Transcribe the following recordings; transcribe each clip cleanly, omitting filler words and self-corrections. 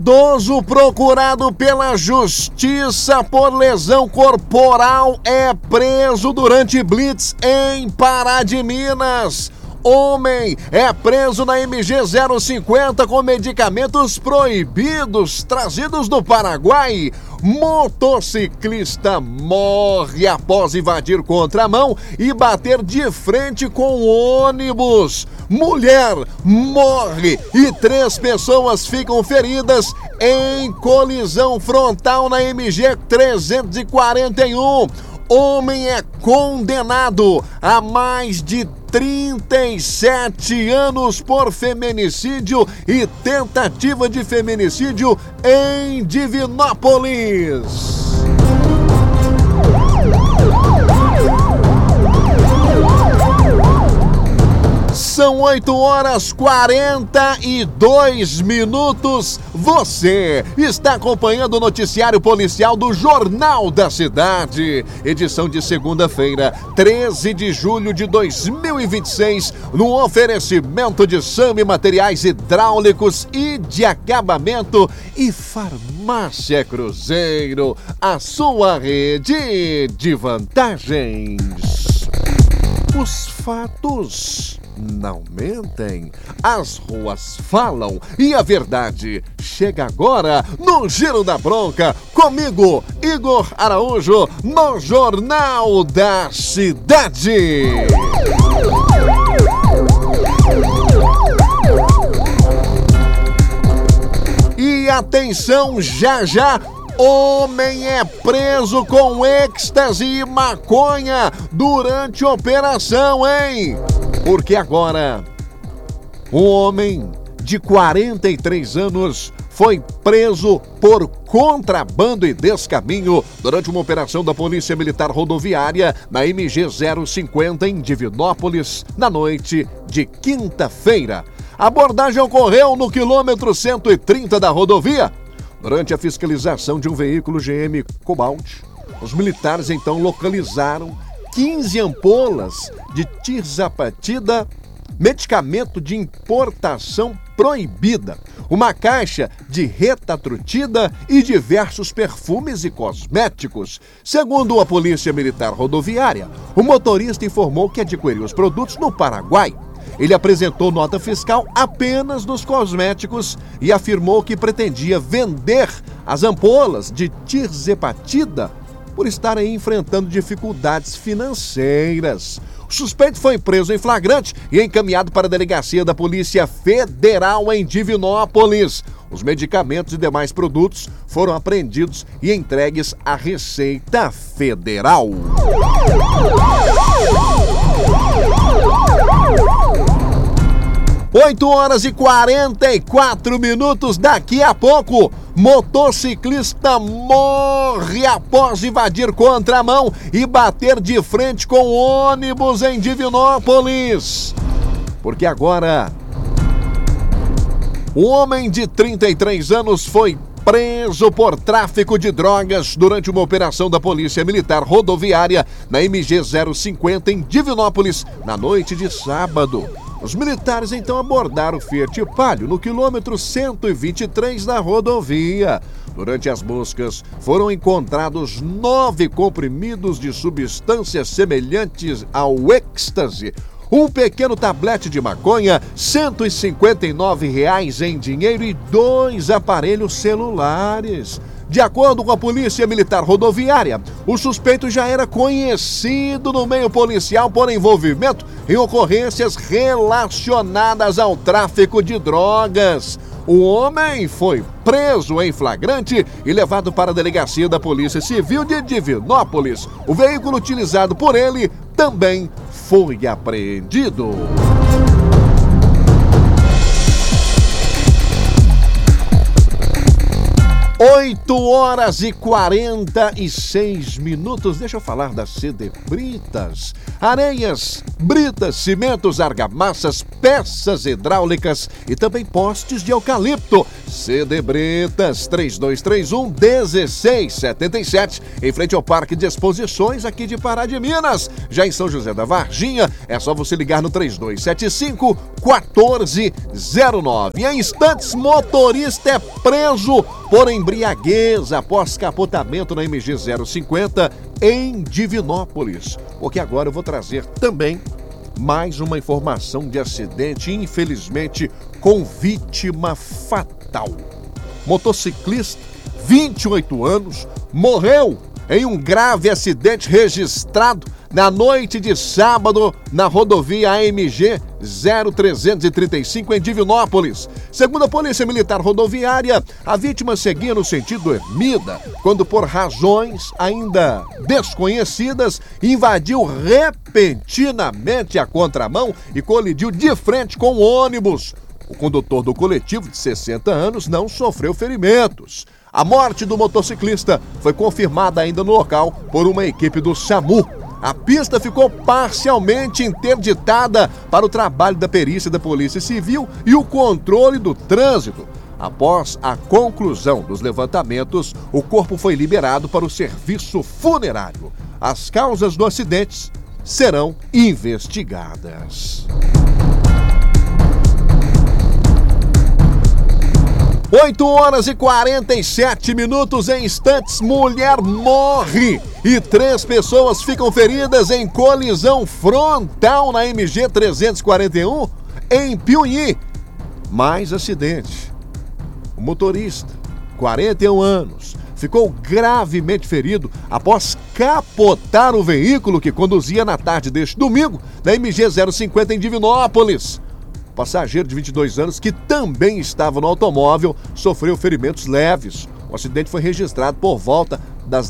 Idoso procurado pela justiça por lesão corporal é preso durante blitz em Pará de Minas. Homem é preso na MG 050 com medicamentos proibidos trazidos do Paraguai. Motociclista morre após invadir contramão e bater de frente com ônibus. Mulher morre e 3 pessoas ficam feridas em colisão frontal na MG 341. Homem é condenado a mais de 37 anos por feminicídio e tentativa de feminicídio em Divinópolis. São 8h42. Você está acompanhando o noticiário policial do Jornal da Cidade. Edição de segunda-feira, 13 de julho de 2026, no oferecimento de Sami Materiais Hidráulicos e de Acabamento e Farmácia Cruzeiro, a sua rede de vantagens. Os fatos não mentem, as ruas falam e a verdade chega agora no Giro da Bronca, comigo, Igor Araújo, no Jornal da Cidade. E atenção, já! Homem é preso com êxtase e maconha durante operação, hein? Porque agora, um homem de 43 anos foi preso por contrabando e descaminho durante uma operação da Polícia Militar Rodoviária na MG 050 em Divinópolis, na noite de quinta-feira. A abordagem ocorreu no quilômetro 130 da rodovia. Durante a fiscalização de um veículo GM Cobalt, os militares então localizaram 15 ampolas de tirzapatida, medicamento de importação proibida, uma caixa de retatrutida e diversos perfumes e cosméticos. Segundo a Polícia Militar Rodoviária, o motorista informou que adquiriu os produtos no Paraguai. Ele apresentou nota fiscal apenas dos cosméticos e afirmou que pretendia vender as ampolas de tirzepatida por estarem enfrentando dificuldades financeiras. O suspeito foi preso em flagrante e encaminhado para a delegacia da Polícia Federal em Divinópolis. Os medicamentos e demais produtos foram apreendidos e entregues à Receita Federal. 8h44. Daqui a pouco, motociclista morre após invadir contramão e bater de frente com ônibus em Divinópolis. Porque agora, um homem de 33 anos foi preso por tráfico de drogas durante uma operação da Polícia Militar Rodoviária na MG 050 em Divinópolis, na noite de sábado. Os militares então abordaram o Fiat Palio no quilômetro 123 da rodovia. Durante as buscas, foram encontrados 9 comprimidos de substâncias semelhantes ao êxtase, um pequeno tablete de maconha, R$ 159 em dinheiro e 2 aparelhos celulares. De acordo com a Polícia Militar Rodoviária, o suspeito já era conhecido no meio policial por envolvimento em ocorrências relacionadas ao tráfico de drogas. O homem foi preso em flagrante e levado para a delegacia da Polícia Civil de Divinópolis. O veículo utilizado por ele também foi apreendido. 8h46. Deixa eu falar da CD Britas. Areias, britas, cimentos, argamassas, peças hidráulicas e também postes de eucalipto. CD Britas, 3231-1677, em frente ao Parque de Exposições aqui de Pará de Minas. Já em São José da Varginha, é só você ligar no 3275 1409. Em instantes, motorista é preso por embriaguez após capotamento na MG 050 em Divinópolis. Porque agora eu vou trazer também mais uma informação de acidente, infelizmente, com vítima fatal. Motociclista, 28 anos, morreu em um grave acidente registrado na noite de sábado na rodovia AMG 0335 em Divinópolis. Segundo a Polícia Militar Rodoviária, a vítima seguia no sentido Ermida, quando por razões ainda desconhecidas invadiu repentinamente a contramão e colidiu de frente com o ônibus. O condutor do coletivo, de 60 anos, não sofreu ferimentos. A morte do motociclista foi confirmada ainda no local por uma equipe do SAMU. A pista ficou parcialmente interditada para o trabalho da perícia da Polícia Civil e o controle do trânsito. Após a conclusão dos levantamentos, o corpo foi liberado para o serviço funerário. As causas do acidente serão investigadas. 8h47, em instantes, mulher morre e 3 pessoas ficam feridas em colisão frontal na MG 341 em Piuí. Mais acidente. O motorista, 41 anos, ficou gravemente ferido após capotar o veículo que conduzia na tarde deste domingo na MG 050 em Divinópolis. O passageiro de 22 anos, que também estava no automóvel, sofreu ferimentos leves. O acidente foi registrado por volta das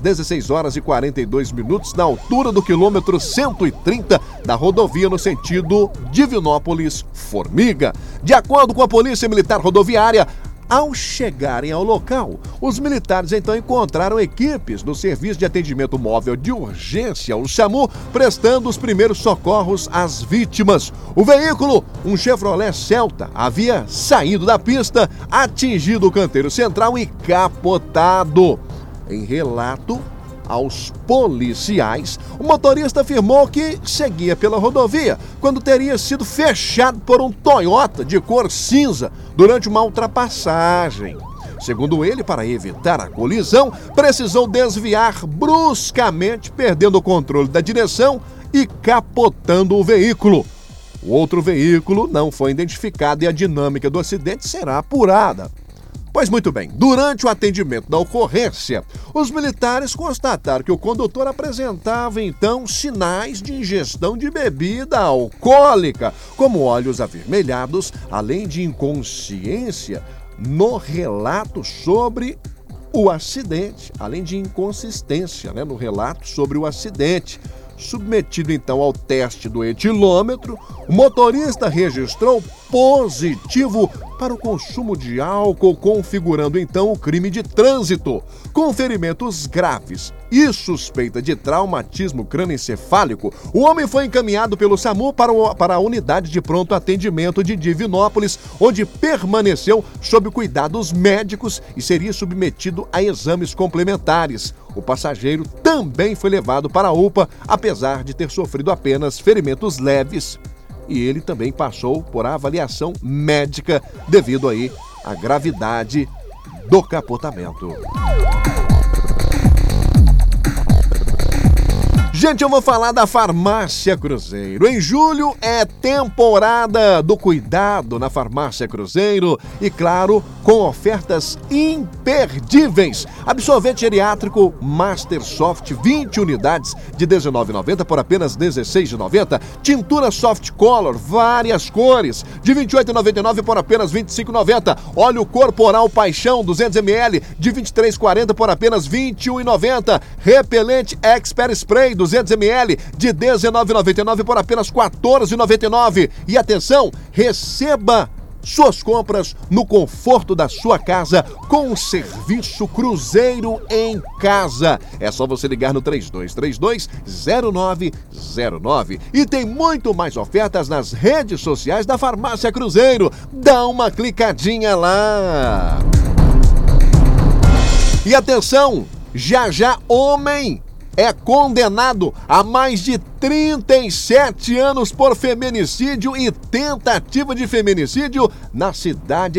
16h42 na altura do quilômetro 130 da rodovia no sentido Divinópolis-Formiga. De acordo com a Polícia Militar Rodoviária, ao chegarem ao local, os militares então encontraram equipes do Serviço de Atendimento Móvel de Urgência, o SAMU, prestando os primeiros socorros às vítimas. O veículo, um Chevrolet Celta, havia saído da pista, atingido o canteiro central e capotado. Em relato aos policiais, o motorista afirmou que seguia pela rodovia quando teria sido fechado por um Toyota de cor cinza durante uma ultrapassagem. Segundo ele, para evitar a colisão, precisou desviar bruscamente, perdendo o controle da direção e capotando o veículo. O outro veículo não foi identificado e a dinâmica do acidente será apurada. Pois muito bem, durante o atendimento da ocorrência, os militares constataram que o condutor apresentava então sinais de ingestão de bebida alcoólica, como olhos avermelhados, além de inconsciência no relato sobre o acidente, além de inconsistência, no relato sobre o acidente. Submetido então ao teste do etilômetro, o motorista registrou positivo para o consumo de álcool, configurando então o crime de trânsito, com ferimentos graves e suspeita de traumatismo crânioencefálico. O homem foi encaminhado pelo SAMU para a unidade de pronto atendimento de Divinópolis, onde permaneceu sob cuidados médicos e seria submetido a exames complementares. O passageiro também foi levado para a UPA, apesar de ter sofrido apenas ferimentos leves. E ele também passou por avaliação médica devido aí à gravidade do capotamento. Gente, eu vou falar da Farmácia Cruzeiro. Em julho é temporada do cuidado na Farmácia Cruzeiro e, claro, com ofertas imperdíveis. Absorvente geriátrico Master Soft, 20 unidades de R$19,90 por apenas R$16,90. Tintura Soft Color, várias cores, de R$28,99 por apenas R$25,90. Óleo corporal Paixão, 200 ml, de R$23,40 por apenas R$21,90. Repelente Expert Spray, 200 ml, de R$19,99 por apenas R$14,99. E atenção, receba suas compras no conforto da sua casa com o serviço Cruzeiro em Casa. É só você ligar no 3232-0909. E tem muito mais ofertas nas redes sociais da Farmácia Cruzeiro. Dá uma clicadinha lá. E atenção, já homem é condenado a mais de 37 anos por feminicídio e tentativa de feminicídio na cidade